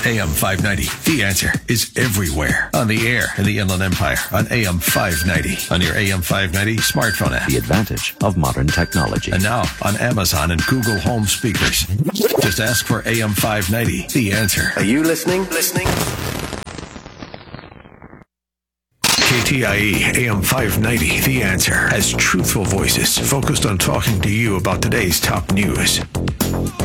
AM 590. The Answer is everywhere. On the air in the Inland Empire on AM 590. On your AM 590 smartphone app. The advantage of modern technology. And now on Amazon and Google Home speakers. Just ask for AM 590. The Answer. Are you listening? KTIE AM 590, The Answer, has truthful voices focused on talking to you about today's top news.